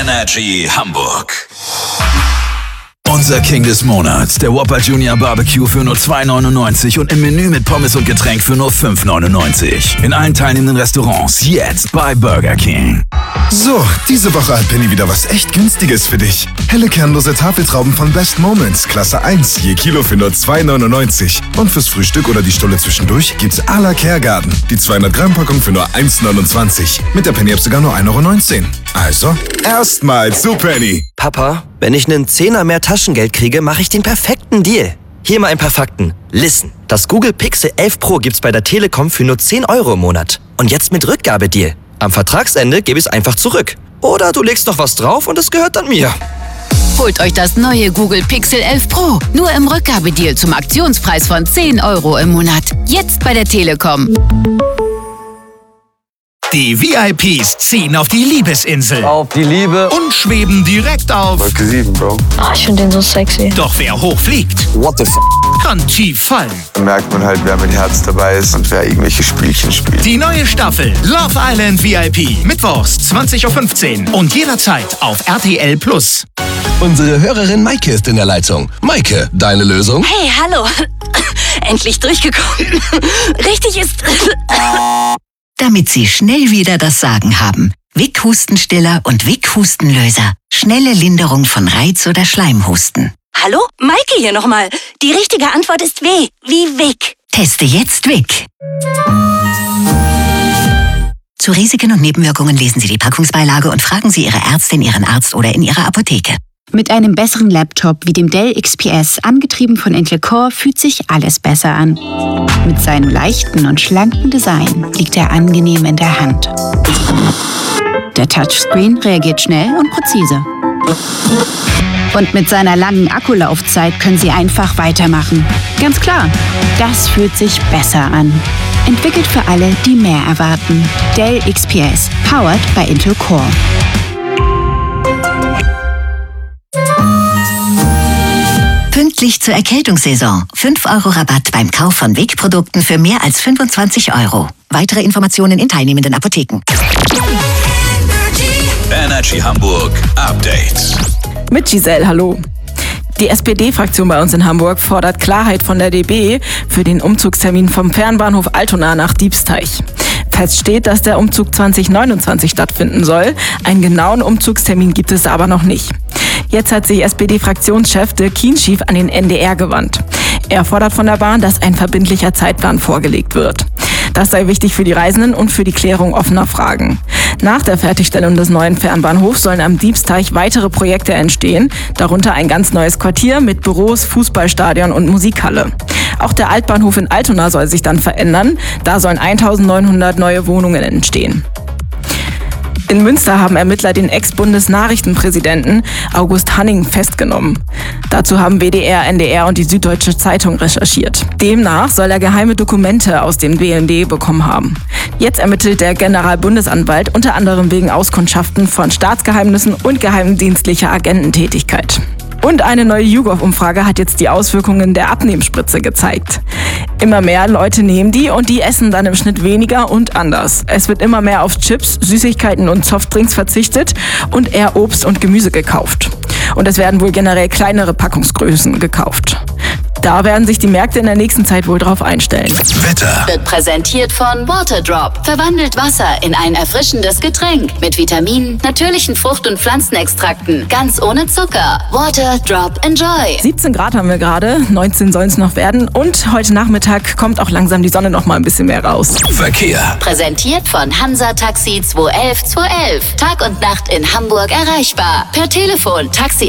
Energy Hamburg. Unser King des Monats, der Whopper Junior Barbecue für nur 2,99 und im Menü mit Pommes und Getränk für nur 5,99. In allen teilnehmenden Restaurants jetzt bei Burger King. So, diese Woche hat Penny wieder was echt Günstiges für dich. Helle kernlose Tafeltrauben von Best Moments, Klasse 1, je Kilo für nur 2,99. Und fürs Frühstück oder die Stulle zwischendurch gibt's à la Kergarten. Die 200 Gramm Packung für nur 1,29. Mit der Penny-App sogar nur 1,19 €. Also, erstmal zu Penny. Papa, wenn ich einen Zehner mehr Taschengeld kriege, mache ich den perfekten Deal. Hier mal ein paar Fakten. Listen, das Google Pixel 11 Pro gibt's bei der Telekom für nur 10 € im Monat. Und jetzt mit Rückgabedeal. Am Vertragsende gebe ich es einfach zurück. Oder du legst noch was drauf und es gehört dann mir. Holt euch das neue Google Pixel 11 Pro. Nur im Rückgabedeal zum Aktionspreis von 10 € im Monat. Jetzt bei der Telekom. Die VIPs ziehen auf die Liebesinsel. Auf die Liebe. Und schweben direkt auf. Wolke 7, Bro. Ich finde den so sexy. Doch wer hochfliegt, What the f***? kann tief fallen. Da merkt man halt, wer mit Herz dabei ist und wer irgendwelche Spielchen spielt. Die neue Staffel Love Island VIP. Mittwochs 20:15 Uhr und jederzeit auf RTL+. Unsere Hörerin Maike ist in der Leitung. Maike, deine Lösung? Hey, hallo. Endlich durchgekommen. Richtig ist... Damit Sie schnell wieder das Sagen haben. Vic Hustenstiller und Vic Hustenlöser. Schnelle Linderung von Reiz- oder Schleimhusten. Hallo? Maike hier nochmal. Die richtige Antwort ist W, wie Vic. Teste jetzt Vic. Zu Risiken und Nebenwirkungen lesen Sie die Packungsbeilage und fragen Sie Ihre Ärztin, Ihren Arzt oder in Ihrer Apotheke. Mit einem besseren Laptop wie dem Dell XPS, angetrieben von Intel Core, fühlt sich alles besser an. Mit seinem leichten und schlanken Design liegt er angenehm in der Hand. Der Touchscreen reagiert schnell und präzise. Und mit seiner langen Akkulaufzeit können Sie einfach weitermachen. Ganz klar, das fühlt sich besser an. Entwickelt für alle, die mehr erwarten. Dell XPS, powered by Intel Core. Pünktlich zur Erkältungssaison. 5 € Rabatt beim Kauf von Vic-Produkten für mehr als 25 €. Weitere Informationen in teilnehmenden Apotheken. Energy Hamburg Updates. Mit Giselle, hallo. Die SPD-Fraktion bei uns in Hamburg fordert Klarheit von der DB für den Umzugstermin vom Fernbahnhof Altona nach Diebsteich. Fest steht, dass der Umzug 2029 stattfinden soll. Einen genauen Umzugstermin gibt es aber noch nicht. Jetzt hat sich SPD-Fraktionschef Dirk Kienschief an den NDR gewandt. Er fordert von der Bahn, dass ein verbindlicher Zeitplan vorgelegt wird. Das sei wichtig für die Reisenden und für die Klärung offener Fragen. Nach der Fertigstellung des neuen Fernbahnhofs sollen am Diebsteich weitere Projekte entstehen, darunter ein ganz neues Quartier mit Büros, Fußballstadion und Musikhalle. Auch der Altbahnhof in Altona soll sich dann verändern. Da sollen 1900 neue Wohnungen entstehen. In Münster haben Ermittler den Ex-Bundesnachrichtenpräsidenten August Hanning festgenommen. Dazu haben WDR, NDR und die Süddeutsche Zeitung recherchiert. Demnach soll er geheime Dokumente aus dem BND bekommen haben. Jetzt ermittelt der Generalbundesanwalt unter anderem wegen Auskundschaften von Staatsgeheimnissen und geheimdienstlicher Agententätigkeit. Und eine neue YouGov-Umfrage hat jetzt die Auswirkungen der Abnehmspritze gezeigt. Immer mehr Leute nehmen die und die essen dann im Schnitt weniger und anders. Es wird immer mehr auf Chips, Süßigkeiten und Softdrinks verzichtet und eher Obst und Gemüse gekauft. Und es werden wohl generell kleinere Packungsgrößen gekauft. Da werden sich die Märkte in der nächsten Zeit wohl drauf einstellen. Wetter Wird präsentiert von Waterdrop. Verwandelt Wasser in ein erfrischendes Getränk mit Vitaminen, natürlichen Frucht- und Pflanzenextrakten, ganz ohne Zucker. Waterdrop Enjoy. 17 Grad haben wir gerade, 19 sollen es noch werden und heute Nachmittag kommt auch langsam die Sonne noch mal ein bisschen mehr raus. Verkehr. Präsentiert von Hansa Taxi 211 211. Tag und Nacht in Hamburg erreichbar. Per Telefon Taxi